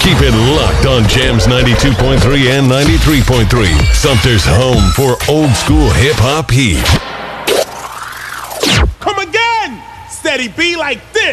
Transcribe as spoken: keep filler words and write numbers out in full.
Keep it locked on Jams ninety-two point three and ninety-three point three. Sumter's home for old school hip hop heat. Come again! Steady B like this.